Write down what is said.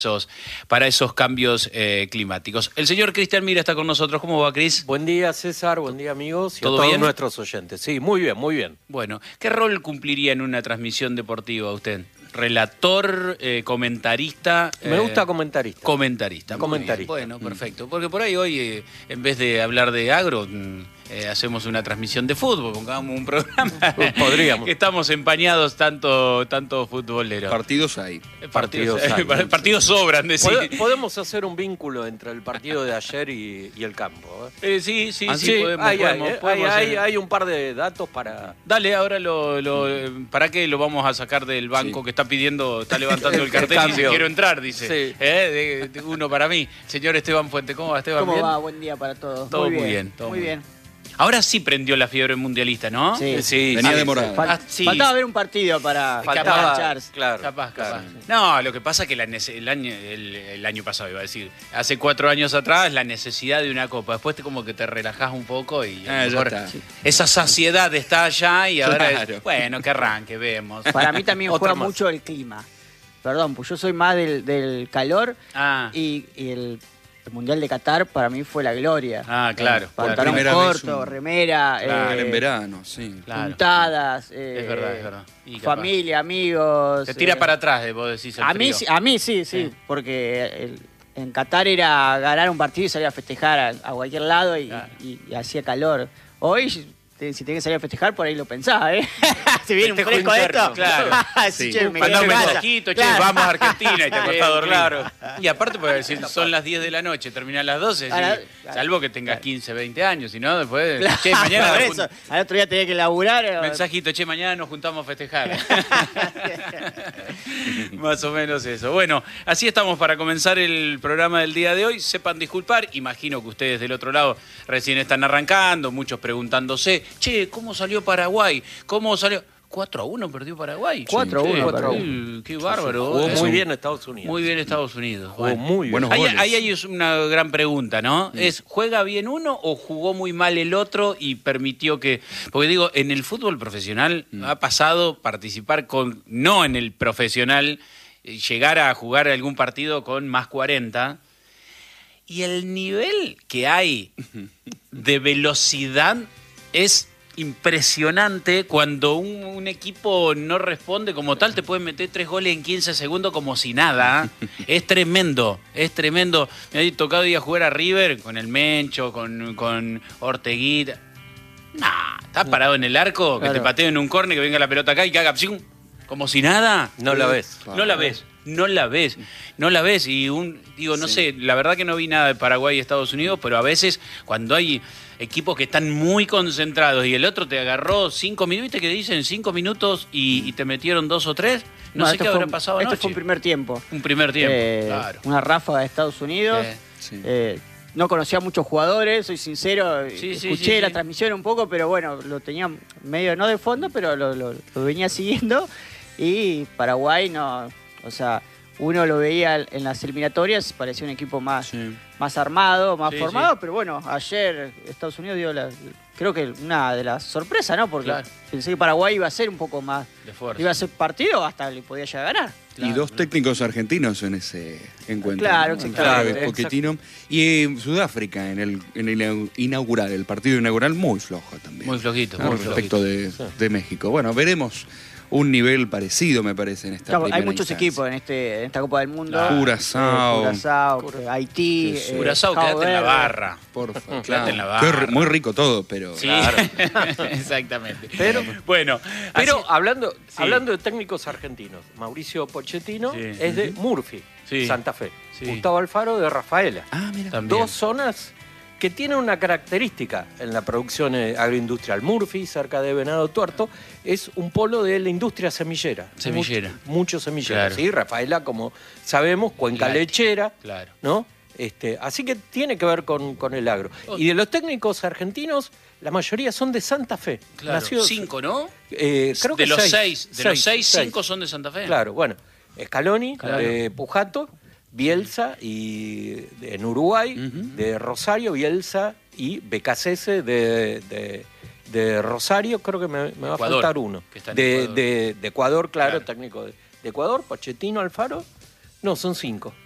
para esos cambios climáticos. El señor Cristian Mira está con nosotros. ¿Cómo va, Cris? Buen día, César. Buen día, amigos. Y a ¿Todo todos bien? nuestros oyentes. Sí, muy bien, muy bien. Bueno, ¿qué rol cumpliría en una transmisión deportiva usted? ¿Relator, comentarista? Me gusta comentarista. Comentarista. Muy Comentarista. bien. Bueno, perfecto. Porque por ahí hoy, en vez de hablar de agro, hacemos una transmisión de fútbol, pongamos un programa. Podríamos. Que estamos empañados tanto futboleros. Partidos hay. Partidos hay. partidos sobran, decir. Podemos hacer un vínculo entre el partido de ayer y el campo. Sí, Sí, podemos hacer. hay un par de datos para... Dale, ahora ¿para qué lo vamos a sacar del banco Sí. que está levantando el cartel y dice, cambio. quiero entrar, dice. Sí. De uno para mí. Señor Esteban Fuente, ¿cómo va, Esteban? ¿Cómo ¿Bien? va? Buen día para todos. Todo muy bien, todo muy muy bien. Ahora sí prendió la fiebre mundialista, ¿no? Sí. Sí, Venía sí, demorado. Sí. Faltaba ver un partido para Faltaba, engancharse. claro. Capaz. claro. No, lo que pasa es que el año pasado, iba a decir, hace 4 años atrás, la necesidad de una copa. Después como que te relajás un poco y a lo Ya mejor está. esa saciedad está allá y ahora Claro. bueno, que arranque, vemos. Para mí también Otra juega más. mucho el clima. Perdón, pues yo soy más del calor y el Mundial de Qatar para mí fue la gloria. Claro. Pantalón primera vez corto, remera, Claro, en verano, sí. Claro. puntadas, Es verdad. Y capaz. familia, amigos. Te tira para atrás, vos decís el a mí, frío. a mí sí, porque en Qatar era ganar un partido y salir a festejar a cualquier lado y, Claro. y hacía calor. Hoy, si tenés que salir a festejar, por ahí lo pensás, ¿eh? Si viene un Festejo fresco de interno, esto. claro. Sí, Sí. che, me Mandá un quedo en casa. mensajito, che, Claro. vamos a Argentina y te acostás a dormir. Claro. Y aparte, porque decir, son las 10 de la noche, terminan las 12, sí, Claro. salvo que tengas 15, 20 años, si no, después, Claro, che, mañana por nos eso. Al otro día tenía que laburar. mensajito, che, mañana nos juntamos a festejar. Más o menos eso. Bueno, así estamos para comenzar el programa del día de hoy. Sepan disculpar, imagino que ustedes del otro lado recién están arrancando, muchos preguntándose, che, ¿cómo salió Paraguay? ¿Cómo salió? 4-1 perdió Paraguay. 4-1 perdió. Qué bárbaro. Jugó Eso. muy bien Estados Unidos. Muy bien Estados Unidos. Jugó Bueno. muy bien. Buenos Ahí goles. hay una gran pregunta, ¿no? Es, ¿juega bien uno o jugó muy mal el otro y permitió que...? Porque digo, en el fútbol profesional ha pasado participar no en el profesional, llegar a jugar algún partido con más 40... Y el nivel que hay de velocidad es impresionante. Cuando un equipo no responde como tal, te pueden meter 3 goles en 15 segundos como si nada. Es tremendo, es tremendo. Me ha tocado ir a jugar a River con el Mencho, con Orteguita. Estás parado en el arco, que Claro. te pateen en un córner, que venga la pelota acá y que haga psium, como si nada. No la ves. No la ves. No la ves. Y no sé, la verdad que no vi nada de Paraguay y Estados Unidos, pero a veces cuando hay equipos que están muy concentrados y el otro te agarró 5 minutos, ¿viste que dicen 5 minutos y te metieron 2 o 3? No sé qué habrá pasado anoche. Este fue un primer tiempo. Un primer tiempo, claro. Una ráfaga de Estados Unidos. Sí. No conocía a muchos jugadores, soy sincero. Sí, Escuché la sí. transmisión un poco, pero bueno, lo tenía medio no de fondo, pero lo venía siguiendo. Y Paraguay no, o sea, uno lo veía en las eliminatorias, parecía un equipo más armado, más Sí, formado, sí. pero bueno, ayer Estados Unidos dio creo que una de las sorpresas, ¿no? Porque Claro. pensé que Paraguay iba a ser un poco más, De fuerza. iba a ser partido, hasta le podía llegar a ganar. Y dos técnicos argentinos en ese encuentro. Claro, ¿no? exactamente. Claro, Pochettino. Y Sudáfrica en el inaugural, el partido inaugural muy flojo también. Muy flojito, ¿no? muy Respecto flojito. de México. Bueno, veremos un nivel parecido, me parece, en esta Claro, hay primera muchos instancia. equipos en esta Copa del Mundo. Claro. Curazao. Haití. Sí, sí. Curazao, Cabo quédate en la Verde. barra. Porfa, Quédate claro. en la barra. Muy rico todo, pero... Sí, exactamente. Pero- bueno, Pero así- hablando Sí. de técnicos argentinos, Mauricio Pochettino Sí. es de Murphy, Sí. Santa Fe. Sí. Gustavo Alfaro de Rafaela. Ah, mira. también. Dos zonas que tienen una característica en la producción agroindustrial. Murphy, cerca de Venado Tuerto, es un polo de la industria semillera. Semillera. Mucho semillero, Claro. ¿sí? Rafaela, como sabemos, cuenca Láctea. lechera, Claro. ¿no? Así que tiene que ver con el agro. Y de los técnicos argentinos, la mayoría son de Santa Fe. Claro. Nacidos- 5, ¿no? creo que de los seis. 6, de los 6, 5 son de Santa Fe. Claro, bueno, Scaloni, Claro. Pujato, Bielsa y en Uruguay, de Rosario, Bielsa y Becasese de Rosario, creo que me va a Ecuador, faltar uno. que está en de, Ecuador. de Ecuador, claro, Claro. técnico de Ecuador, Pochettino, Alfaro. No, son 5.